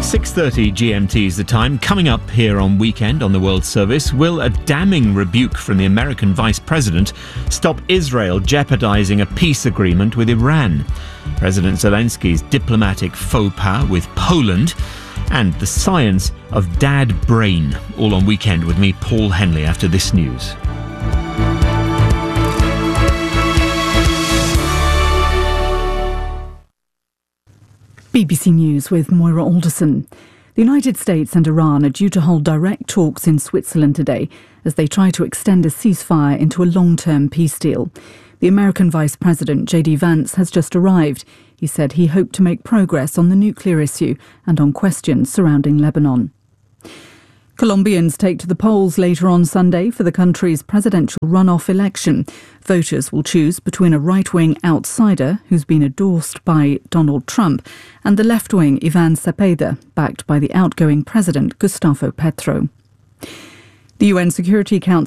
6:30 GMT is the time. Coming up here on Weekend on the World Service, will a damning rebuke from the American Vice President stop Israel jeopardising a peace agreement with Iran? President Zelensky's diplomatic faux pas with Poland, and the science of dad brain. All on Weekend with me, Paul Henley, after this news. BBC News with Moira Alderson. The United States and Iran are due to hold direct talks in Switzerland today as they try to extend a ceasefire into a long-term peace deal. The American Vice President, J.D. Vance, has just arrived. He said he hoped to make progress on the nuclear issue and on questions surrounding Lebanon. Colombians take to the polls later on Sunday for the country's presidential runoff election. Voters will choose between a right-wing outsider who's been endorsed by Donald Trump and the left-wing Ivan Cepeda, backed by the outgoing president Gustavo Petro. The UN Security Council